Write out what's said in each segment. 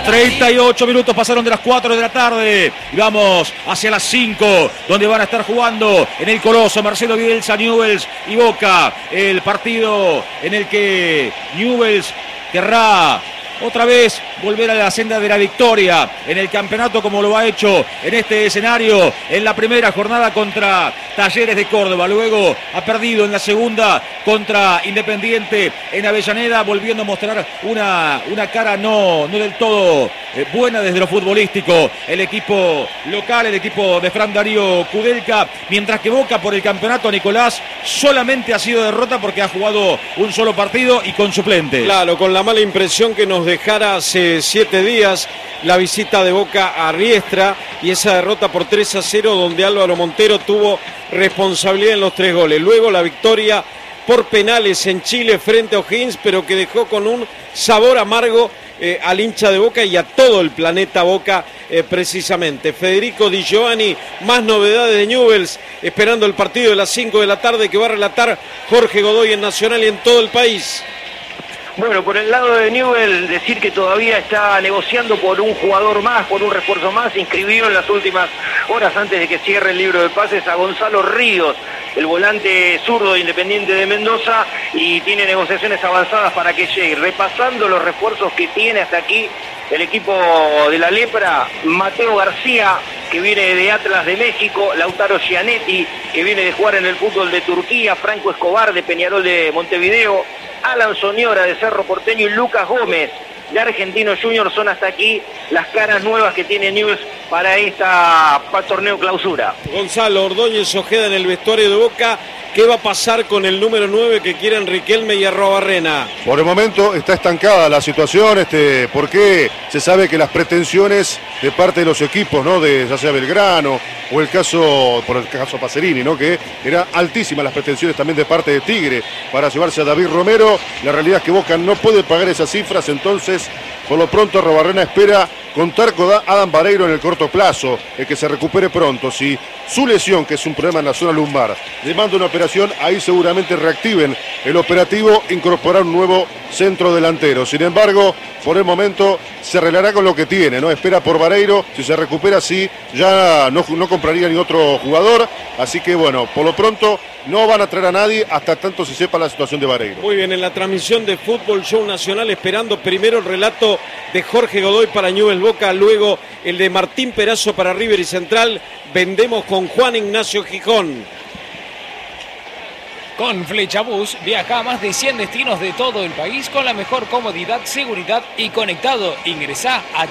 38 minutos pasaron de las 4 de la tarde y vamos hacia las 5, donde van a estar jugando en el Coloso Marcelo Bielsa, Newell's y Boca. El partido en el que Newell's querrá otra vez volver a la senda de la victoria en el campeonato, como lo ha hecho en este escenario en la primera jornada contra Talleres de Córdoba. Luego ha perdido en la segunda contra Independiente en Avellaneda, volviendo a mostrar una cara no del todo buena desde lo futbolístico. El equipo local, el equipo de Fran Darío Kudelka, mientras que Boca por el campeonato, Nicolás, solamente ha sido derrota porque ha jugado un solo partido y con suplentes. Claro, con la mala impresión que nos dejara hace 7 días la visita de Boca a Riestra y esa derrota por 3-0 donde Álvaro Montero tuvo responsabilidad en los 3 goles. Luego la victoria por penales en Chile frente a O'Higgins, pero que dejó con un sabor amargo al hincha de Boca y a todo el planeta Boca precisamente. Federico Di Giovanni, más novedades de Newell's, esperando el partido de las 5 de la tarde que va a relatar Jorge Godoy en Nacional y en todo el país. Bueno, por el lado de Newell's, decir que todavía está negociando por un jugador más, por un refuerzo más. Inscribió en las últimas horas antes de que cierre el libro de pases a Gonzalo Ríos, el volante zurdo de Independiente de Mendoza, y tiene negociaciones avanzadas para que llegue. Repasando los refuerzos que tiene hasta aquí el equipo de la Lepra: Mateo García, que viene de Atlas de México; Lautaro Gianetti, que viene de jugar en el fútbol de Turquía; Franco Escobar, de Peñarol de Montevideo; Alan Soñora, de Cerro Porteño; y Lucas Gómez, de Argentinos Juniors. Son hasta aquí las caras nuevas que tiene Newell's para torneo clausura. Gonzalo Ordóñez Ojeda en el vestuario de Boca. ¿Qué va a pasar con el número 9 que quieren Riquelme y Arrobarrena? Por el momento está estancada la situación, porque se sabe que las pretensiones de parte de los equipos, ¿no? De ya sea Belgrano o por el caso Pacerini, ¿no? Que eran altísimas las pretensiones también de parte de Tigre para llevarse a David Romero. La realidad es que Boca no puede pagar esas cifras, entonces por lo pronto Arrobarrena espera contar con Adam Vareiro en el corto plazo, que se recupere pronto. Si su lesión, que es un problema en la zona lumbar, demanda una operación, ahí seguramente reactiven el operativo, incorporar un nuevo centro delantero. Sin embargo, por el momento se arreglará con lo que tiene, ¿no? Espera por Vareiro, si se recupera así, ya no compraría ni otro jugador, así que bueno, por lo pronto no van a traer a nadie hasta tanto se sepa la situación de Vareiro. Muy bien, en la transmisión de Fútbol Show Nacional, esperando primero el relato de Jorge Godoy para Newell's Boca, luego el de Martín Perazo para River y Central. Vendemos con Juan Ignacio Gijón. Con Flechabús viaja a más de 100 destinos de todo el país con la mejor comodidad, seguridad y conectado. Ingresá a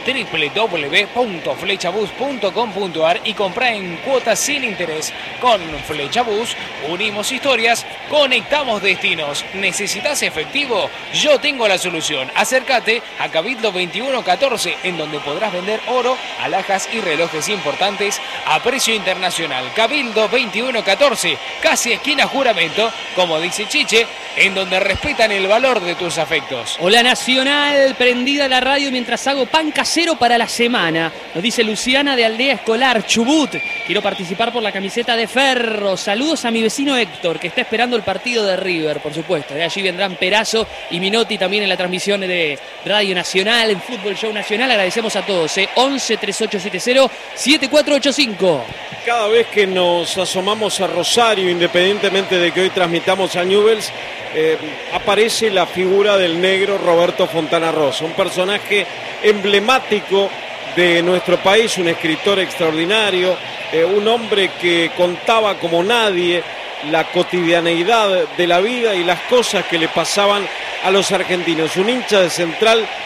www.flechabus.com.ar y comprá en cuotas sin interés. Con Flechabús unimos historias, conectamos destinos. ¿Necesitas efectivo? Yo tengo la solución. Acércate a Cabildo 2114, en donde podrás vender oro, alhajas y relojes importantes a precio internacional. Cabildo 2114, casi esquina Juramento, como dice Chiche, en donde respetan el valor de tus afectos. Hola Nacional, prendida la radio mientras hago pan casero para la semana. Nos dice Luciana de Aldea Escolar, Chubut. Quiero participar por la camiseta de Ferro. Saludos a mi vecino Héctor, que está esperando el partido de River, por supuesto. De allí vendrán Perazo y Minotti también en la transmisión de Radio Nacional, en Fútbol Show Nacional. Agradecemos a todos. 11 3870 7485. Cada vez que nos asomamos a Rosario, independientemente de que hoy transmitamos a Newell's, aparece la figura del negro Roberto Fontana Rosa, un personaje emblemático de nuestro país, un escritor extraordinario, un hombre que contaba como nadie la cotidianeidad de la vida y las cosas que le pasaban a los argentinos, un hincha de Central